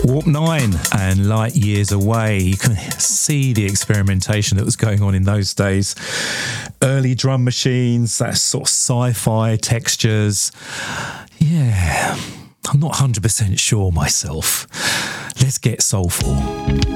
Warp 9 and Light Years Away. You can see the experimentation that was going on in those days. Early drum machines, that sort of sci-fi textures. Yeah, I'm not 100% sure myself. Let's get soulful.